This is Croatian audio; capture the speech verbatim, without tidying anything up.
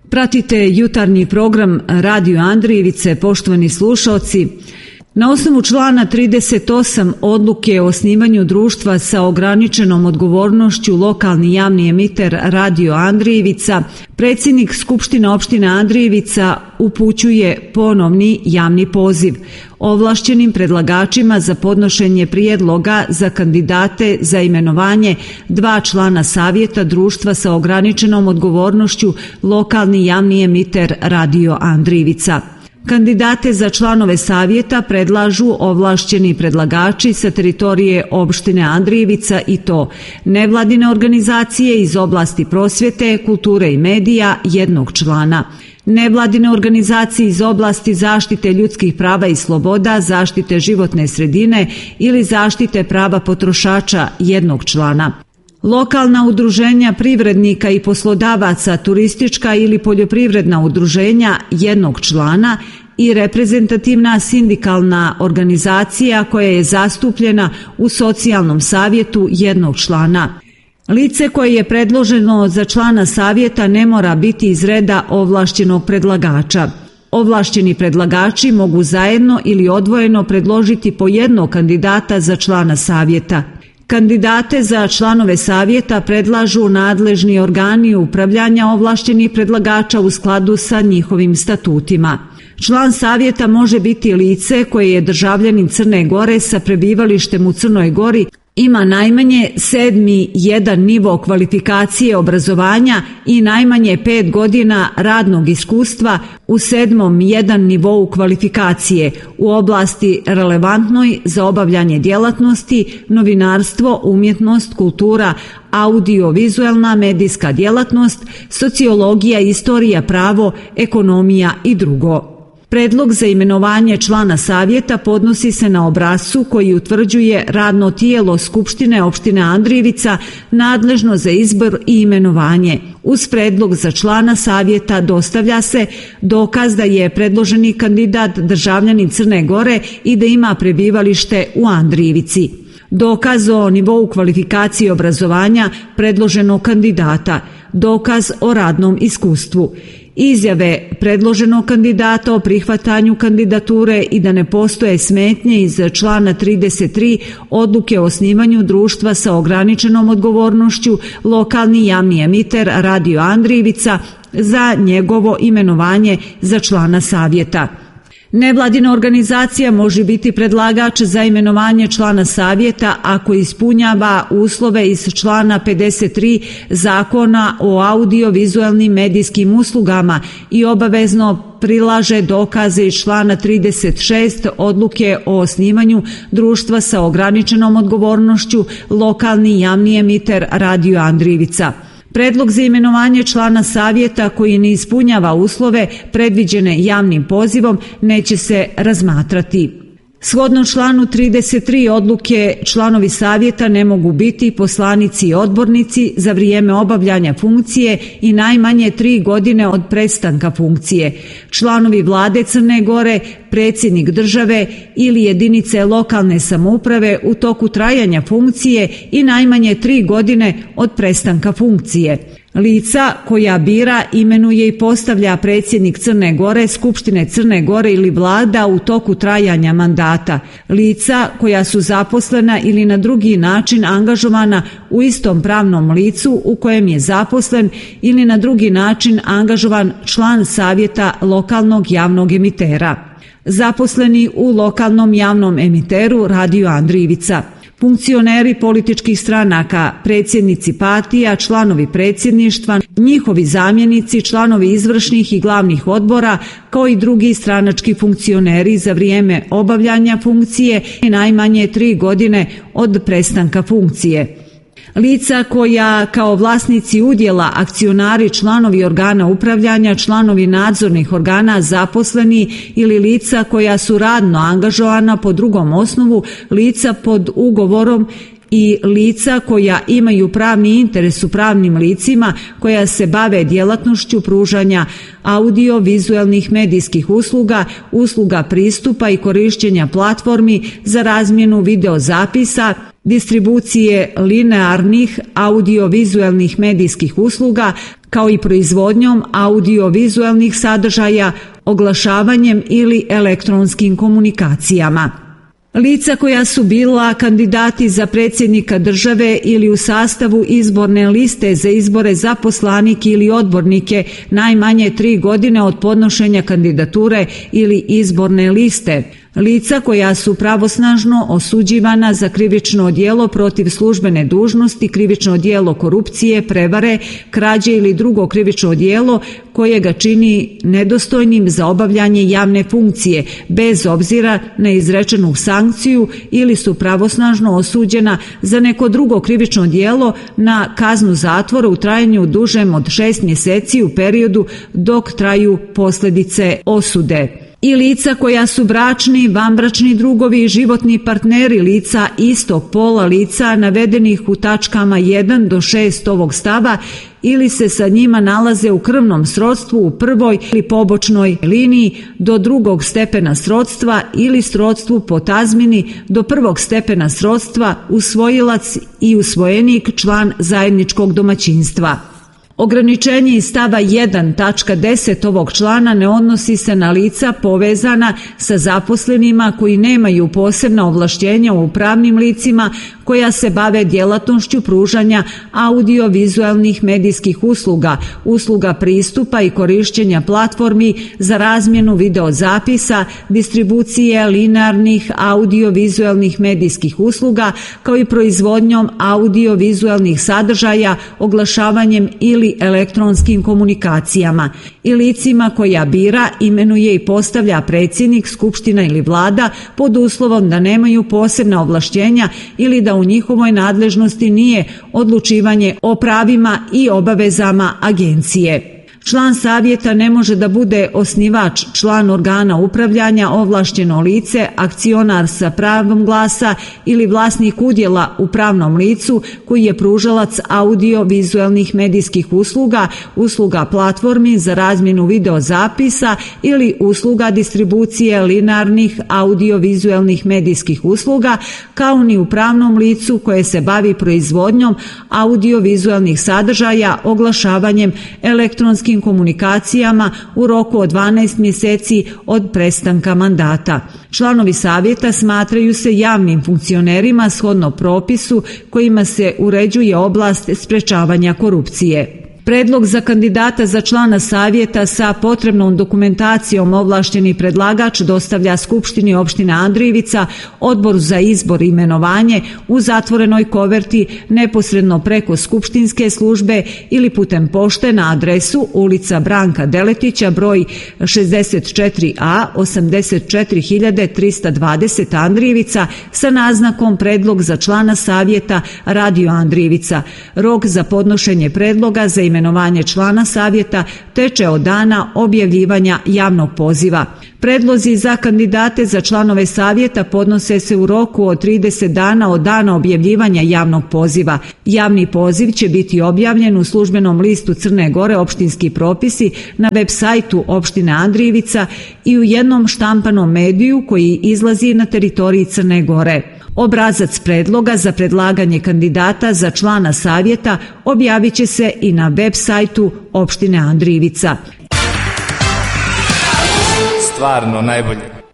Pratite jutarnji program Radio Andrijevice, poštovani slušaoci. Na osnovu člana trideset osam Odluke o osnivanju društva sa ograničenom odgovornošću lokalni javni emiter Radio Andrijevica, predsjednik Skupštine opštine Andrijevica upućuje ponovni javni poziv ovlašćenim predlagačima za podnošenje prijedloga za kandidate za imenovanje dva člana savjeta društva sa ograničenom odgovornošću lokalni javni emiter Radio Andrijevica. Kandidate za članove savjeta predlažu ovlašćeni predlagači sa teritorije opštine Andrijevica i to nevladine organizacije iz oblasti prosvjete, kulture i medija jednog člana, nevladine organizacije iz oblasti zaštite ljudskih prava i sloboda, zaštite životne sredine ili zaštite prava potrošača jednog člana, lokalna udruženja privrednika i poslodavaca, turistička ili poljoprivredna udruženja jednog člana i reprezentativna sindikalna organizacija koja je zastupljena u socijalnom savjetu jednog člana. Lice koje je predloženo za člana savjeta ne mora biti iz reda ovlašćenog predlagača. Ovlašćeni predlagači mogu zajedno ili odvojeno predložiti po jednog kandidata za člana savjeta. Kandidate za članove savjeta predlažu nadležni organi upravljanja ovlašćenih predlagača u skladu sa njihovim statutima. Član savjeta može biti lice koje je državljanin Crne Gore sa prebivalištem u Crnoj Gori, ima najmanje sedmi jedan nivo kvalifikacije obrazovanja i najmanje pet godina radnog iskustva u sedmom jedan nivou kvalifikacije u oblasti relevantnoj za obavljanje djelatnosti, novinarstvo, umjetnost, kultura, audio-vizualna, medijska djelatnost, sociologija, istorija, pravo, ekonomija i drugo. Predlog za imenovanje člana savjeta podnosi se na obrascu koji utvrđuje radno tijelo Skupštine opštine Andrijevica nadležno za izbor i imenovanje. Uz predlog za člana savjeta dostavlja se dokaz da je predloženi kandidat državljanin Crne Gore i da ima prebivalište u Andrijevici, dokaz o nivou kvalifikacije obrazovanja predloženog kandidata, dokaz o radnom iskustvu, izjave predloženog kandidata o prihvatanju kandidature i da ne postoje smetnje iz člana trideset tri Odluke o osnivanju društva sa ograničenom odgovornošću lokalni javni emiter Radio Andrijevica za njegovo imenovanje za člana savjeta. Nevladina organizacija može biti predlagač za imenovanje člana savjeta ako ispunjava uslove iz člana pedeset tri Zakona o audio-vizualnim medijskim uslugama i obavezno prilaže dokaze iz člana trideset šest Odluke o osnivanju društva sa ograničenom odgovornošću lokalni javni emiter Radio Andrijevica. Predlog za imenovanje člana savjeta koji ne ispunjava uslove predviđene javnim pozivom neće se razmatrati. Shodno članu trideset tri Odluke članovi savjeta ne mogu biti poslanici i odbornici za vrijeme obavljanja funkcije i najmanje tri godine od prestanka funkcije, članovi vlade Crne Gore, predsjednik države ili jedinice lokalne samouprave u toku trajanja funkcije i najmanje tri godine od prestanka funkcije. Lica koja bira, imenuje i postavlja predsjednik Crne Gore, Skupštine Crne Gore ili vlada u toku trajanja mandata. Lica koja su zaposlena ili na drugi način angažovana u istom pravnom licu u kojem je zaposlen ili na drugi način angažovan član savjeta lokalnog javnog emitera. Zaposleni u lokalnom javnom emiteru Radio Andrijevica. Funkcioneri političkih stranaka, predsjednici partija, članovi predsjedništva, njihovi zamjenici, članovi izvršnih i glavnih odbora, kao i drugi stranački funkcioneri za vrijeme obavljanja funkcije i najmanje tri godine od prestanka funkcije. Lica koja kao vlasnici udjela, akcionari, članovi organa upravljanja, članovi nadzornih organa, zaposleni ili lica koja su radno angažovana po drugom osnovu, lica pod ugovorom i lica koja imaju pravni interes u pravnim licima koja se bave djelatnošću pružanja audio-vizualnih medijskih usluga, usluga pristupa i korišćenja platformi za razmjenu videozapisa, distribucije linearnih audiovizualnih medijskih usluga, kao i proizvodnjom audiovizualnih sadržaja, oglašavanjem ili elektronskim komunikacijama. Lica koja su bila kandidati za predsjednika države ili u sastavu izborne liste za izbore za poslanike ili odbornike najmanje tri godine od podnošenja kandidature ili izborne liste. Lica koja su pravosnažno osuđivana za krivično djelo protiv službene dužnosti, krivično djelo korupcije, prevare, krađe ili drugo krivično djelo koje ga čini nedostojnim za obavljanje javne funkcije, bez obzira na izrečenu sankciju, ili su pravosnažno osuđena za neko drugo krivično djelo na kaznu zatvora u trajanju dužem od šest mjeseci u periodu dok traju posljedice osude. I lica koja su bračni, vanbračni drugovi i životni partneri lica istog pola, lica navedenih u tačkama jedan do šest ovog stava, ili se sa njima nalaze u krvnom srodstvu u prvoj ili pobočnoj liniji do drugog stepena srodstva ili srodstvu po tazmini do prvog stepena srodstva, usvojilac i usvojenik, član zajedničkog domaćinstva. Ograničenje iz stava jedan tačka deset ovog člana ne odnosi se na lica povezana sa zaposlenima koji nemaju posebna ovlaštenja u pravnim licima koja se bave djelatnošću pružanja audiovizualnih medijskih usluga, usluga pristupa i korišćenja platformi za razmjenu videozapisa, distribucije linearnih audiovizualnih medijskih usluga, kao i proizvodnjom audiovizualnih sadržaja, oglašavanjem ili elektronskim komunikacijama, i licima koja bira, imenuje i postavlja predsjednik, skupština ili vlada pod uslovom da nemaju posebna ovlaštenja ili da u njihovoj nadležnosti nije odlučivanje o pravima i obavezama agencije. Član savjeta ne može da bude osnivač, član organa upravljanja, ovlašteno lice, akcionar sa pravom glasa ili vlasnik udjela u pravnom licu koji je pružalac audio-vizualnih medijskih usluga, usluga platformi za razmjenu videozapisa ili usluga distribucije linearnih audio-vizualnih medijskih usluga, kao ni u pravnom licu koje se bavi proizvodnjom audio-vizualnih sadržaja, oglašavanjem, elektronskim komunikacijama u roku od dvanaest mjeseci od prestanka mandata. Članovi savjeta smatraju se javnim funkcionerima shodno propisu kojima se uređuje oblast sprečavanja korupcije. Predlog za kandidata za člana savjeta sa potrebnom dokumentacijom ovlašteni predlagač dostavlja Skupštini opštine Andrijevica, Odboru za izbor i imenovanje u zatvorenoj koverti neposredno preko skupštinske službe ili putem pošte na adresu ulica Branka Deletića, broj šezdeset četiri a, osamdeset četiri hiljade trista dvadeset Andrijevica, sa naznakom predlog za člana savjeta Radio Andrijevica. Rok za podnošenje predloga za imenovanje imenovanje člana savjeta teče od dana objavljivanja javnog poziva. Predlozi za kandidate za članove savjeta podnose se u roku od trideset dana od dana objavljivanja javnog poziva. Javni poziv će biti objavljen u službenom listu Crne Gore opštinski propisi na web sajtu opštine Andrijevica i u jednom štampanom mediju koji izlazi na teritoriji Crne Gore. Obrazac predloga za predlaganje kandidata za člana savjeta objavit će se i na web sajtu opštine Andrijevica. Stvarno najbolje.